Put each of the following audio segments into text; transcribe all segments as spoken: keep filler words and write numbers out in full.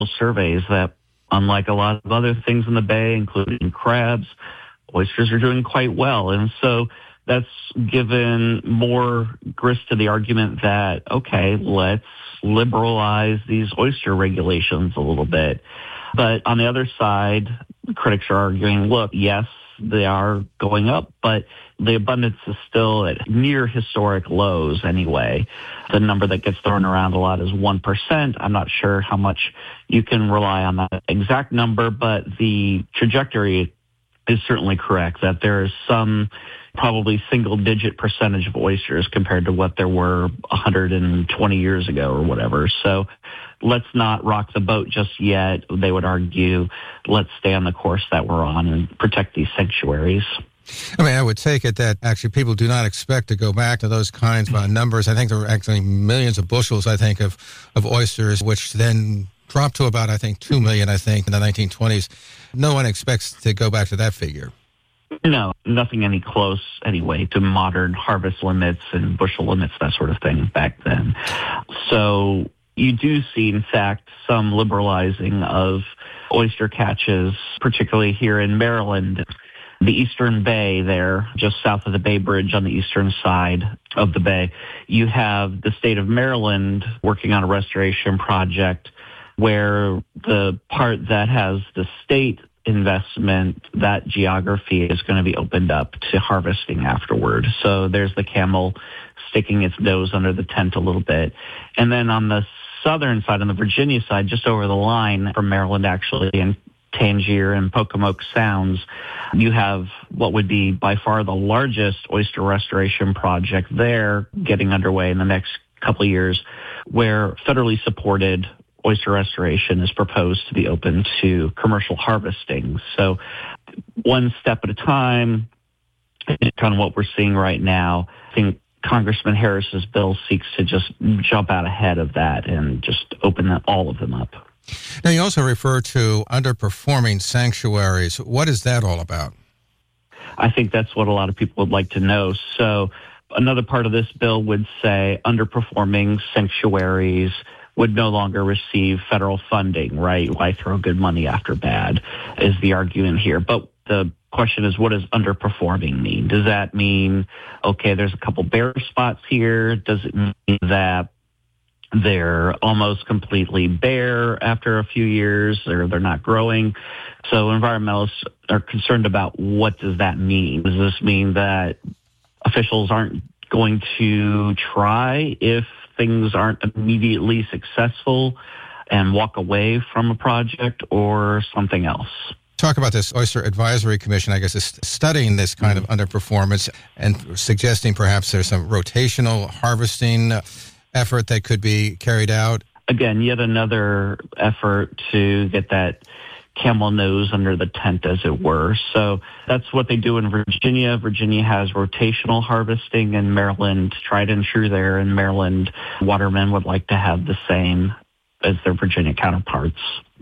surveys that, unlike a lot of other things in the bay, including crabs, oysters are doing quite well. And so that's given more grist to the argument that, okay, let's liberalize these oyster regulations a little bit. But on the other side, critics are arguing, look, yes, they are going up, but the abundance is still at near historic lows anyway. The number that gets thrown around a lot is one percent. I'm not sure how much you can rely on that exact number, but the trajectory is certainly correct, that there is some probably single-digit percentage of oysters compared to what there were one hundred twenty years ago or whatever. So let's not rock the boat just yet. They would argue, let's stay on the course that we're on and protect these sanctuaries. I mean, I would take it that actually people do not expect to go back to those kinds of numbers. I think there were actually millions of bushels, I think, of, of oysters, which then dropped to about, I think, two million, I think, in the nineteen twenties. No one expects to go back to that figure. No, nothing any close anyway to modern harvest limits and bushel limits, that sort of thing back then. So you do see, in fact, some liberalizing of oyster catches, particularly here in Maryland. The Eastern Bay there, just south of the Bay Bridge on the eastern side of the bay, you have the state of Maryland working on a restoration project where the part that has the state investment, that geography is going to be opened up to harvesting afterward. So there's the camel sticking its nose under the tent a little bit. And then on the southern side, on the Virginia side, just over the line from Maryland actually, in Tangier and Pocomoke Sounds, you have what would be by far the largest oyster restoration project there getting underway in the next couple of years, where federally supported oyster restoration is proposed to be open to commercial harvesting. So one step at a time, kind of what we're seeing right now. I think Congressman Harris's bill seeks to just jump out ahead of that and just open all of them up. Now, you also refer to underperforming sanctuaries. What is that all about? I think that's what a lot of people would like to know. So another part of this bill would say underperforming sanctuaries would no longer receive federal funding, right? Why throw good money after bad is the argument here. But the question is, what does underperforming mean? Does that mean, okay, there's a couple bare spots here? Does it mean that they're almost completely bare after a few years, or they're not growing? So environmentalists are concerned about, what does that mean? Does this mean that officials aren't going to try if things aren't immediately successful and walk away from a project, or something else? Talk about this Oyster Advisory Commission, I guess, is studying this kind of underperformance and suggesting perhaps there's some rotational harvesting effort that could be carried out. Again, yet another effort to get that camel nose under the tent, as it were. So that's what they do in Virginia. Virginia has rotational harvesting, and Maryland, tried and true there in Maryland, watermen would like to have the same as their Virginia counterparts.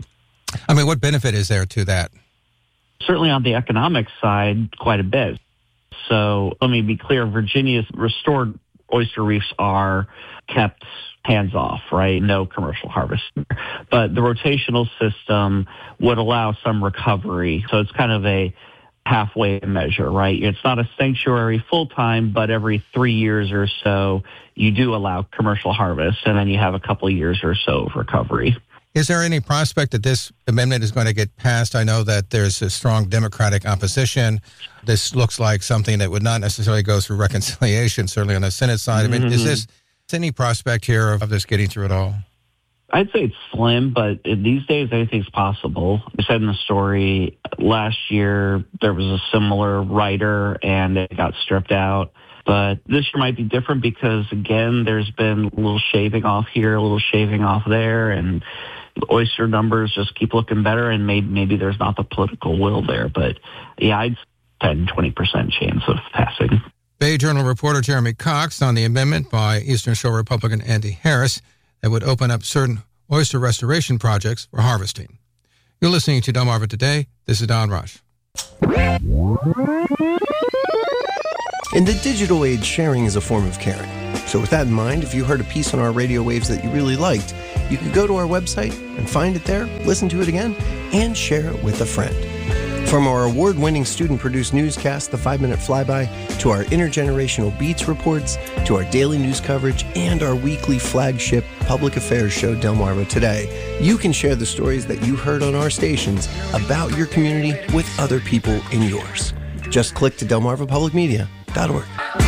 I mean, what benefit is there to that? Certainly on the economic side, quite a bit. So let me be clear, Virginia's restored oyster reefs are kept hands off, right? No commercial harvest. But the rotational system would allow some recovery. So it's kind of a halfway measure, right? It's not a sanctuary full time, but every three years or so, you do allow commercial harvest, and then you have a couple of years or so of recovery. Is there any prospect that this amendment is going to get passed? I know that there's a strong Democratic opposition. This looks like something that would not necessarily go through reconciliation, certainly on the Senate side. I mean, mm-hmm. is this any prospect here of, of this getting through at all? I'd say it's slim, but these days anything's possible. I said in the story, last year there was a similar writer and it got stripped out. But this year might be different because, again, there's been a little shaving off here, a little shaving off there, and the oyster numbers just keep looking better, and maybe, maybe there's not the political will there. But, yeah, I'd ten, twenty percent chance of passing. Bay Journal reporter Jeremy Cox on the amendment by Eastern Shore Republican Andy Harris that would open up certain oyster restoration projects for harvesting. You're listening to Delmarva Today. This is Don Rush. In the digital age, sharing is a form of caring. So with that in mind, if you heard a piece on our radio waves that you really liked, you can go to our website and find it there, listen to it again, and share it with a friend. From our award-winning student-produced newscast, The five-Minute Flyby, to our intergenerational Beats reports, to our daily news coverage, and our weekly flagship public affairs show, Delmarva Today, you can share the stories that you heard on our stations about your community with other people in yours. Just click to delmarva public media dot org.